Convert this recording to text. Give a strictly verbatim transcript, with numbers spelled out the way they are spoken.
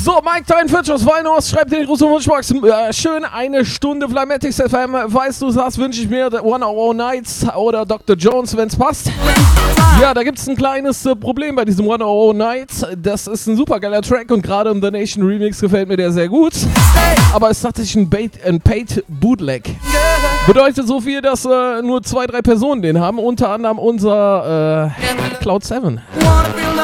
So, Mike dreiundvierzig aus Weinhaus schreibt in die große Wunschbox. Äh, schön eine Stunde Flymatix F M. Weißt du, das wünsche ich mir One Hour Nights oder Doktor Jones, wenn es passt. Ja, da gibt es ein kleines äh, Problem bei diesem One Hour Nights. Das ist ein super geiler Track und gerade im The Nation Remix gefällt mir der sehr gut. Aber es ist tatsächlich ein, Bait, ein Paid Bootleg. Bedeutet so viel, dass äh, nur zwei, drei Personen den haben. Unter anderem unser äh, Cloud seven.